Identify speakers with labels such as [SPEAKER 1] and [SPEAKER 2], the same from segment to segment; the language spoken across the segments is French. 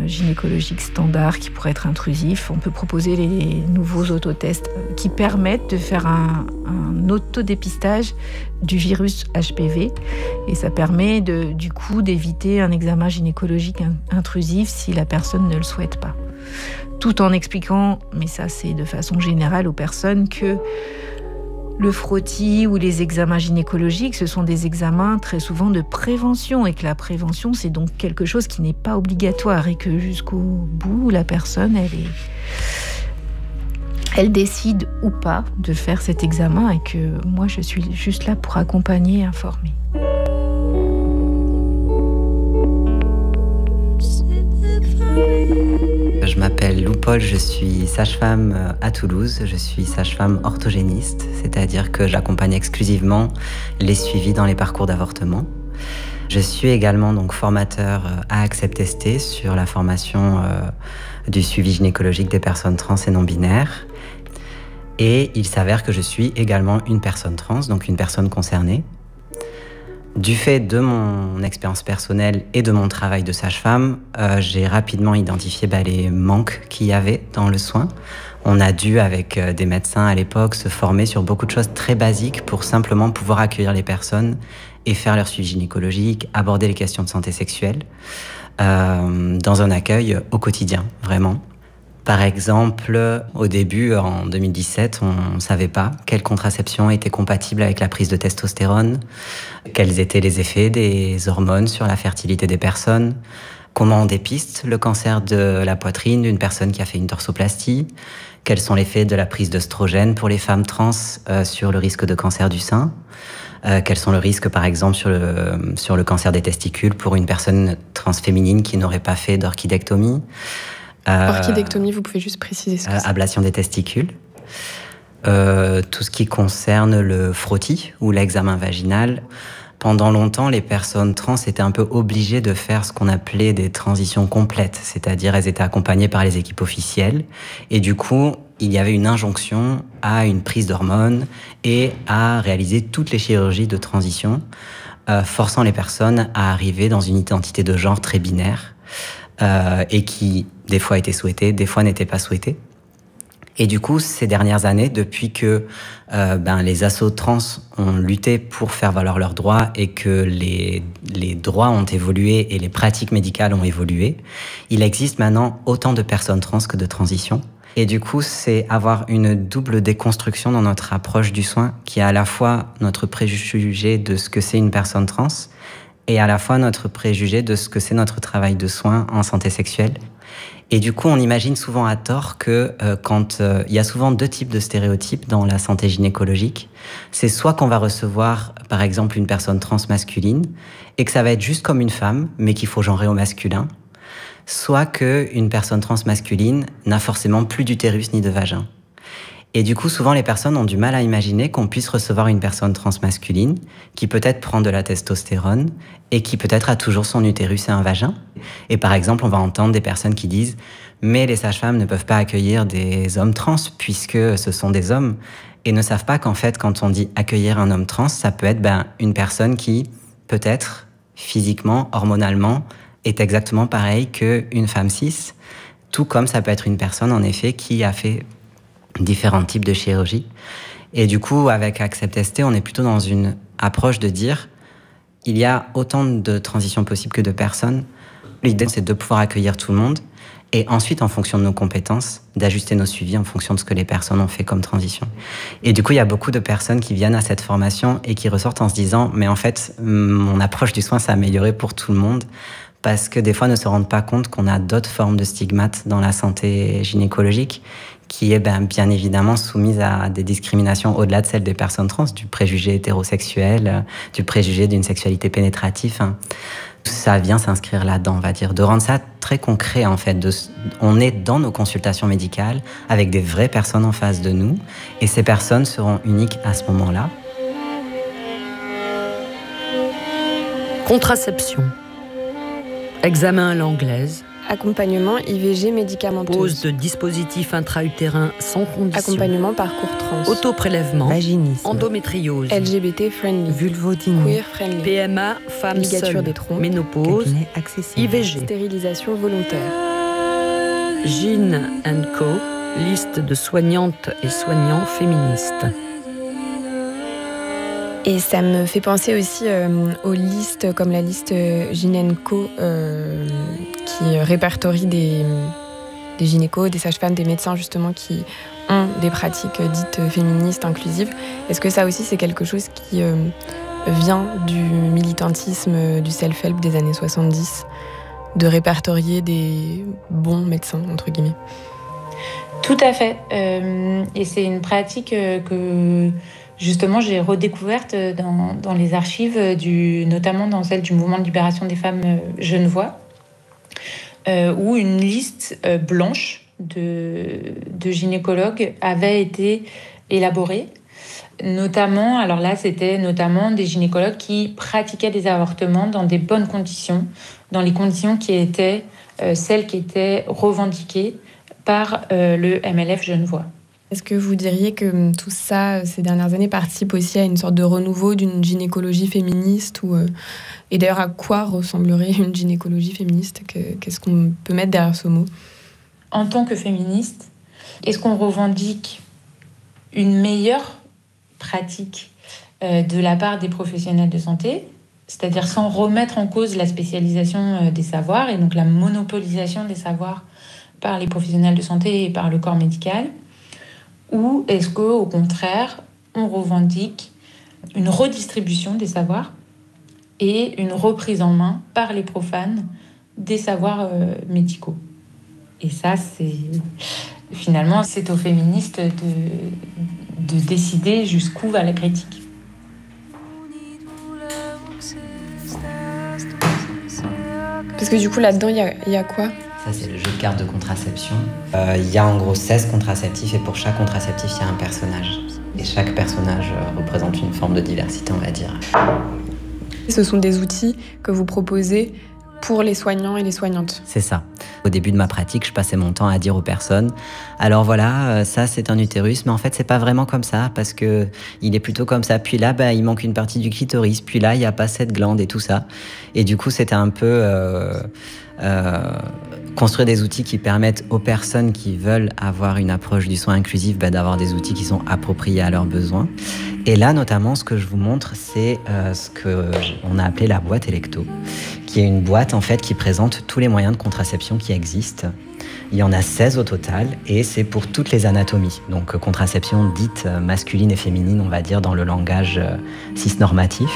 [SPEAKER 1] gynécologique standard qui pourrait être intrusif. On peut proposer les nouveaux autotests qui permettent de faire un autodépistage du virus HPV. Et ça permet du coup d'éviter un examen gynécologique intrusif si la personne ne le souhaite pas. Tout en expliquant, mais ça c'est de façon générale aux personnes, que le frottis ou les examens gynécologiques, ce sont des examens très souvent de prévention et que la prévention, c'est donc quelque chose qui n'est pas obligatoire et que jusqu'au bout, la personne, elle décide ou pas de faire cet examen et que moi, je suis juste là pour accompagner et informer.
[SPEAKER 2] Je m'appelle Lou Paul, je suis sage-femme à Toulouse. Je suis sage-femme orthogéniste, c'est-à-dire que j'accompagne exclusivement les suivis dans les parcours d'avortement. Je suis également donc formateur à Accept ST sur la formation du suivi gynécologique des personnes trans et non-binaires. Et il s'avère que je suis également une personne trans, donc une personne concernée. Du fait de mon expérience personnelle et de mon travail de sage-femme, j'ai rapidement identifié les manques qu'il y avait dans le soin. On a dû, avec des médecins à l'époque, se former sur beaucoup de choses très basiques pour simplement pouvoir accueillir les personnes et faire leur suivi gynécologique, aborder les questions de santé sexuelle, dans un accueil au quotidien, vraiment. Par exemple, au début, en 2017, on ne savait pas quelle contraception était compatible avec la prise de testostérone, quels étaient les effets des hormones sur la fertilité des personnes, comment on dépiste le cancer de la poitrine d'une personne qui a fait une torsoplastie, quels sont les effets de la prise d'œstrogène pour les femmes trans sur le risque de cancer du sein, quels sont les risques, par exemple, sur le cancer des testicules pour une personne transféminine qui n'aurait pas fait d'orchidectomie.
[SPEAKER 3] Orchidectomie, vous pouvez juste préciser ce que c'est.
[SPEAKER 2] Ablation des testicules. Tout ce qui concerne le frottis ou l'examen vaginal. Pendant longtemps, les personnes trans étaient un peu obligées de faire ce qu'on appelait des transitions complètes, c'est-à-dire elles étaient accompagnées par les équipes officielles. Et du coup, il y avait une injonction à une prise d'hormones et à réaliser toutes les chirurgies de transition, forçant les personnes à arriver dans une identité de genre très binaire. Et qui, des fois, était souhaitée, des fois n'était pas souhaitée. Et du coup, ces dernières années, depuis que les assos trans ont lutté pour faire valoir leurs droits et que les droits ont évolué et les pratiques médicales ont évolué, il existe maintenant autant de personnes trans que de transitions. Et du coup, c'est avoir une double déconstruction dans notre approche du soin, qui a à la fois notre préjugé de ce que c'est une personne trans, et à la fois notre préjugé de ce que c'est notre travail de soins en santé sexuelle. Et du coup, on imagine souvent à tort que quand il y a souvent deux types de stéréotypes dans la santé gynécologique, c'est soit qu'on va recevoir, par exemple, une personne trans masculine et que ça va être juste comme une femme, mais qu'il faut genrer au masculin, soit qu'une personne trans masculine n'a forcément plus d'utérus ni de vagin. Et du coup, souvent, les personnes ont du mal à imaginer qu'on puisse recevoir une personne transmasculine qui peut-être prend de la testostérone et qui peut-être a toujours son utérus et un vagin. Et par exemple, on va entendre des personnes qui disent « mais les sages-femmes ne peuvent pas accueillir des hommes trans puisque ce sont des hommes » et ne savent pas qu'en fait, quand on dit accueillir un homme trans, ça peut être une personne qui, peut-être, physiquement, hormonalement, est exactement pareille qu'une femme cis, tout comme ça peut être une personne, en effet, qui a fait différents types de chirurgie. Et du coup, avec Accept ST, on est plutôt dans une approche de dire il y a autant de transitions possibles que de personnes. L'idée, c'est de pouvoir accueillir tout le monde et ensuite, en fonction de nos compétences, d'ajuster nos suivis en fonction de ce que les personnes ont fait comme transition. Et du coup, il y a beaucoup de personnes qui viennent à cette formation et qui ressortent en se disant mais en fait, mon approche du soin s'est améliorée pour tout le monde, parce que des fois, ne se rendent pas compte qu'on a d'autres formes de stigmates dans la santé gynécologique qui est bien évidemment soumise à des discriminations au-delà de celles des personnes trans, du préjugé hétérosexuel, du préjugé d'une sexualité pénétrative. Tout ça vient s'inscrire là-dedans, on va dire, de rendre ça très concret en fait. On est dans nos consultations médicales avec des vraies personnes en face de nous et ces personnes seront uniques à ce moment-là.
[SPEAKER 4] Contraception. Examen à l'anglaise.
[SPEAKER 3] Accompagnement IVG médicamenteuse.
[SPEAKER 4] Pose de dispositifs intra-utérins sans condition.
[SPEAKER 3] Accompagnement parcours trans.
[SPEAKER 4] Autoprélèvement.
[SPEAKER 5] Vaginisme.
[SPEAKER 4] Endométriose.
[SPEAKER 3] LGBT friendly.
[SPEAKER 5] Vulvodynie.
[SPEAKER 3] Queer friendly.
[SPEAKER 4] PMA, femme
[SPEAKER 3] Ligature
[SPEAKER 4] seule.
[SPEAKER 3] des trompes.
[SPEAKER 4] Ménopause.
[SPEAKER 5] Cabinet accessible.
[SPEAKER 4] IVG.
[SPEAKER 3] Stérilisation volontaire.
[SPEAKER 4] Gyn & Co, liste de soignantes et soignants féministes.
[SPEAKER 3] Et ça me fait penser aussi aux listes comme la liste Gyn & Co qui répertorie des gynécos, des sages-femmes, des médecins justement qui ont des pratiques dites féministes, inclusives. Est-ce que ça aussi c'est quelque chose qui vient du militantisme, du self-help des années 70, de répertorier des bons médecins, entre guillemets?
[SPEAKER 5] Tout à fait. Et c'est une pratique que justement j'ai redécouverte dans les archives, notamment dans celle du mouvement de libération des femmes genevois, où une liste blanche de gynécologues avait été élaborée. Notamment, alors là, c'était notamment des gynécologues qui pratiquaient des avortements dans des bonnes conditions, dans les conditions qui étaient celles qui étaient revendiquées par le MLF genevois.
[SPEAKER 3] Est-ce que vous diriez que tout ça, ces dernières années, participe aussi à une sorte de renouveau d'une gynécologie féministe et d'ailleurs, à quoi ressemblerait une gynécologie féministe? Qu'est-ce qu'on peut mettre derrière ce mot?
[SPEAKER 5] En tant que féministe, est-ce qu'on revendique une meilleure pratique de la part des professionnels de santé, c'est-à-dire sans remettre en cause la spécialisation des savoirs et donc la monopolisation des savoirs par les professionnels de santé et par le corps médical, ou est-ce qu'au contraire, on revendique une redistribution des savoirs et une reprise en main par les profanes des savoirs médicaux? Et ça, finalement, c'est aux féministes de décider jusqu'où va la critique.
[SPEAKER 3] Parce que du coup, là-dedans, il y a quoi?
[SPEAKER 2] Ça, c'est le jeu de cartes de contraception. Il y a en gros 16 contraceptifs et pour chaque contraceptif, il y a un personnage. Et chaque personnage représente une forme de diversité, on va dire.
[SPEAKER 3] Ce sont des outils que vous proposez pour les soignants et les soignantes.
[SPEAKER 2] C'est ça. Au début de ma pratique, je passais mon temps à dire aux personnes « Alors voilà, ça c'est un utérus, mais en fait c'est pas vraiment comme ça parce que il est plutôt comme ça. Puis là, il manque une partie du clitoris. Puis là, il n'y a pas cette glande et tout ça. » Et du coup, c'était un peu construire des outils qui permettent aux personnes qui veulent avoir une approche du soin inclusif d'avoir des outils qui sont appropriés à leurs besoins. Et là, notamment, ce que je vous montre, c'est ce qu'on a appelé la boîte électo, qui est une boîte en fait qui présente tous les moyens de contraception qui existent. Il y en a 16 au total et c'est pour toutes les anatomies. Donc contraception dite masculine et féminine, on va dire dans le langage cisnormatif.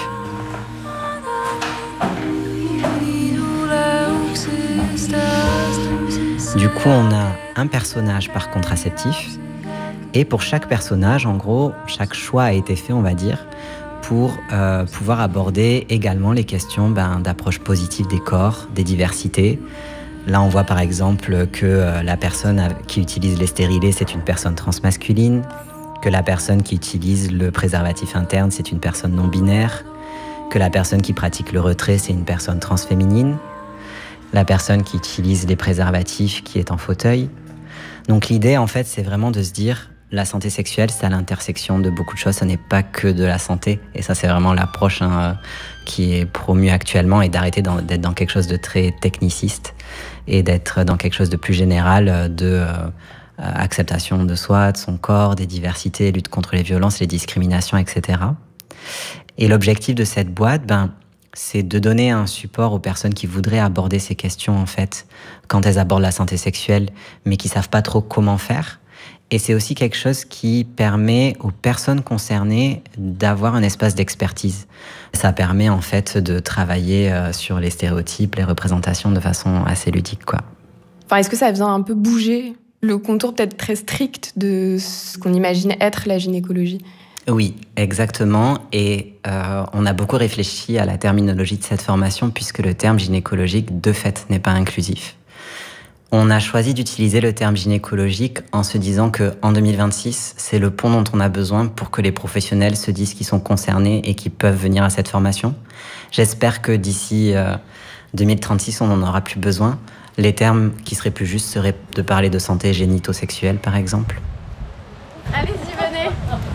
[SPEAKER 2] Du coup, on a un personnage par contraceptif. Et pour chaque personnage, en gros, chaque choix a été fait, on va dire, pour pouvoir aborder également les questions d'approche positive des corps, des diversités. Là, on voit par exemple que la personne qui utilise les stérilés, c'est une personne transmasculine, que la personne qui utilise le préservatif interne, c'est une personne non-binaire, que la personne qui pratique le retrait, c'est une personne transféminine, la personne qui utilise les préservatifs, qui est en fauteuil. Donc l'idée, en fait, c'est vraiment de se dire... La santé sexuelle, c'est à l'intersection de beaucoup de choses, ce n'est pas que de la santé. Et ça, c'est vraiment l'approche qui est promue actuellement et d'arrêter d'être dans quelque chose de très techniciste et d'être dans quelque chose de plus général de acceptation de soi, de son corps, des diversités, lutte contre les violences, les discriminations, etc. Et l'objectif de cette boîte, c'est de donner un support aux personnes qui voudraient aborder ces questions, en fait, quand elles abordent la santé sexuelle, mais qui savent pas trop comment faire. Et c'est aussi quelque chose qui permet aux personnes concernées d'avoir un espace d'expertise. Ça permet en fait de travailler sur les stéréotypes, les représentations de façon assez ludique, quoi.
[SPEAKER 3] Enfin, est-ce que ça vient un peu bouger le contour peut-être très strict de ce qu'on imagine être la gynécologie?
[SPEAKER 2] Oui, exactement. Et on a beaucoup réfléchi à la terminologie de cette formation puisque le terme gynécologique, de fait, n'est pas inclusif. On a choisi d'utiliser le terme gynécologique en se disant qu'en 2026, c'est le pont dont on a besoin pour que les professionnels se disent qu'ils sont concernés et qu'ils peuvent venir à cette formation. J'espère que d'ici 2036, on n'en aura plus besoin. Les termes qui seraient plus justes seraient de parler de santé génito-sexuelle, par exemple.
[SPEAKER 6] Allez-y, venez.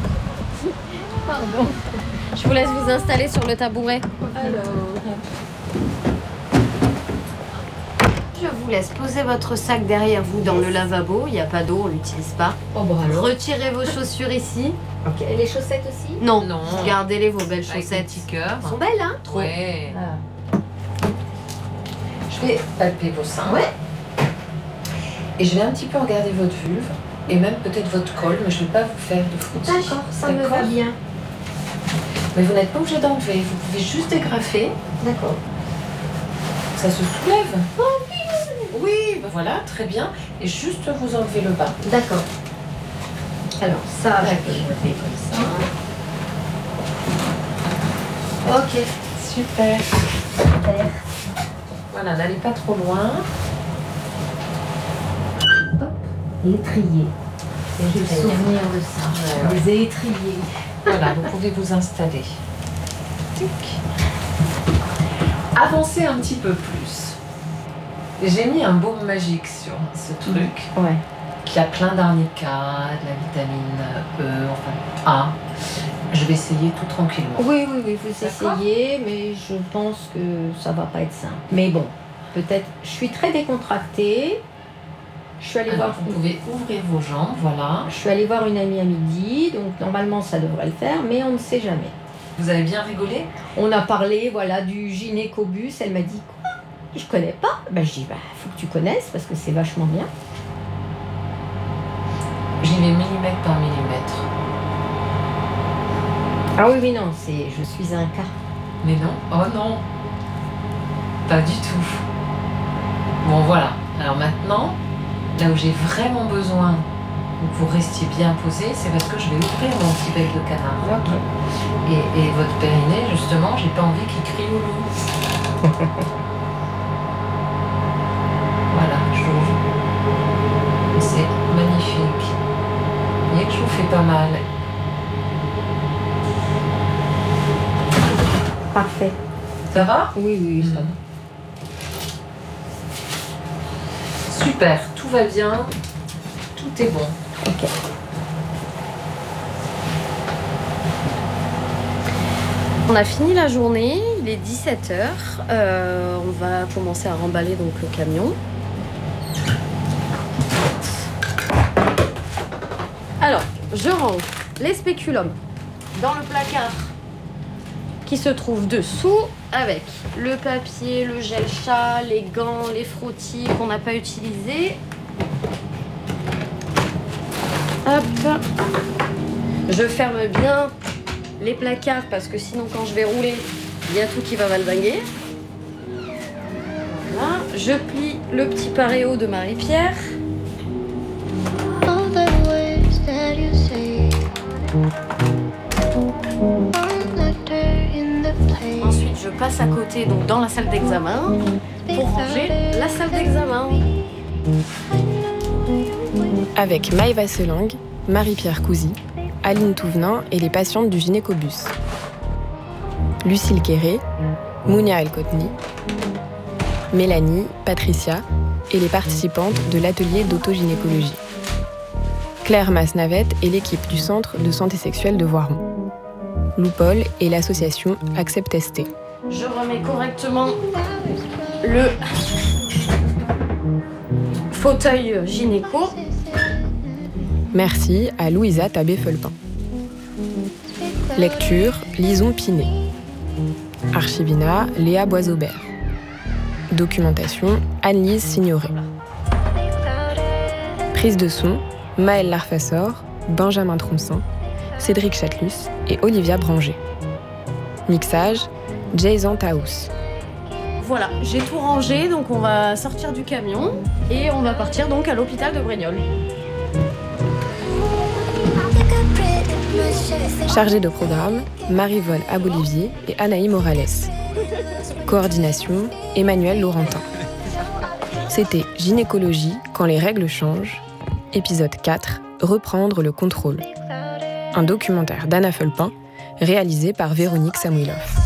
[SPEAKER 6] Pardon. Je vous laisse vous installer sur le tabouret. Alors...
[SPEAKER 7] je vous laisse poser votre sac derrière vous dans le lavabo. Il n'y a pas d'eau, on l'utilise pas.
[SPEAKER 4] Oh, bah alors.
[SPEAKER 7] Retirez vos chaussures ici.
[SPEAKER 4] Ok. Et les chaussettes aussi?
[SPEAKER 7] Non,
[SPEAKER 4] Non.
[SPEAKER 7] Gardez-les, vos belles
[SPEAKER 4] Avec
[SPEAKER 7] chaussettes.
[SPEAKER 4] des petits cœurs.
[SPEAKER 7] Elles sont belles, hein? Trop.
[SPEAKER 4] Ouais.
[SPEAKER 7] Ah.
[SPEAKER 4] Je vais palper vos seins.
[SPEAKER 7] Ouais.
[SPEAKER 4] Et je vais un petit peu regarder votre vulve et même peut-être votre col, mais je ne vais pas vous faire de frottis.
[SPEAKER 7] D'accord, ça me va bien.
[SPEAKER 4] Mais vous n'êtes pas obligé d'enlever, vous pouvez juste dégrafer.
[SPEAKER 7] D'accord.
[SPEAKER 4] Ça se soulève. Oh oui. Oui, ben voilà, très bien. Et juste vous enlevez le bas.
[SPEAKER 7] D'accord. Alors, ça, je
[SPEAKER 4] D'accord.
[SPEAKER 7] peux le faire comme ça. Ok.
[SPEAKER 4] Super.
[SPEAKER 7] Super.
[SPEAKER 4] Voilà, n'allez pas trop loin.
[SPEAKER 7] Étrier. J'ai le
[SPEAKER 4] Très
[SPEAKER 7] souvenir de ça.
[SPEAKER 4] Ouais, ouais.
[SPEAKER 7] Les étriers.
[SPEAKER 4] Voilà, vous pouvez vous installer. Tic. Avancez un petit peu plus. J'ai mis un baume magique sur ce truc
[SPEAKER 7] Ouais.
[SPEAKER 4] qui a plein d'arnica, de la vitamine E, enfin A. Je vais essayer tout tranquillement.
[SPEAKER 7] Oui, vous
[SPEAKER 4] D'accord.
[SPEAKER 7] essayez, mais je pense que ça va pas être simple. Mais bon, peut-être. Je suis très décontractée. Je suis allée
[SPEAKER 4] Alors,
[SPEAKER 7] voir.
[SPEAKER 4] vous pouvez ouvrir vos jambes, voilà.
[SPEAKER 7] Je suis allée voir une amie à midi, donc normalement ça devrait le faire, mais on ne sait jamais.
[SPEAKER 4] Vous avez bien rigolé?
[SPEAKER 7] On a parlé, voilà, du gynécobus. Elle m'a dit quoi? Je connais pas. Ben je dis faut que tu connaisses parce que c'est vachement bien.
[SPEAKER 4] J'y vais millimètre par millimètre.
[SPEAKER 7] Ah oui, non, je suis un cas.
[SPEAKER 4] Mais non, oh non, pas du tout. Bon voilà, alors maintenant, là où j'ai vraiment besoin que vous restiez bien posé, c'est parce que je vais ouvrir mon petit bec de canard.
[SPEAKER 7] Ok.
[SPEAKER 4] Et votre périnée, justement, j'ai pas envie qu'il crie au loup. Voilà, je l'ouvre. Et c'est magnifique. Vous voyez que je vous fais pas mal.
[SPEAKER 7] Parfait.
[SPEAKER 4] Ça va?
[SPEAKER 7] Oui, ça va.
[SPEAKER 4] Super, tout va bien, tout est bon.
[SPEAKER 7] Ok. On a fini la journée, il est 17h. On va commencer à remballer donc le camion. Alors, je range les spéculums dans le placard qui se trouve dessous avec le papier, le gel chat, les gants, les frottis qu'on n'a pas utilisés. Hop. Je ferme bien les placards parce que sinon quand je vais rouler, il y a tout qui va valdinguer. Voilà. Je plie le petit paréo de Marie-Pierre. Ensuite, je passe à côté, donc dans la salle d'examen, pour ranger la salle d'examen.
[SPEAKER 3] Avec Maëva Selang, Marie-Pierre Cousy, Aline Touvenin et les patientes du gynécobus. Lucille Quéré, Mounia El-Kotni, Mélanie, Patricia et les participantes de l'atelier d'autogynécologie. Claire Masnavette et l'équipe du Centre de santé sexuelle de Voiron. Lou Paul et l'association Accept ST.
[SPEAKER 7] Je remets correctement le fauteuil gynéco.
[SPEAKER 3] Merci à Louisa Tabé-Felpin. Lecture, Lison Pinet. Archivina, Léa Boisaubert. Documentation, Anne-Lise Signoret. Prise de son, Maëlle Larfassor, Benjamin Troncin, Cédric Chatelus et Olivia Branger. Mixage, Jason Taous.
[SPEAKER 7] Voilà, j'ai tout rangé, donc on va sortir du camion et on va partir donc à l'hôpital de Brignoles.
[SPEAKER 3] Chargée de programme, Marie-Vole Abolivier et Anaï Morales. Coordination, Emmanuel Laurentin. C'était Gynécologie quand les règles changent, épisode 4, Reprendre le contrôle. Un documentaire d'Anna Felpin, réalisé par Véronique Samuilov.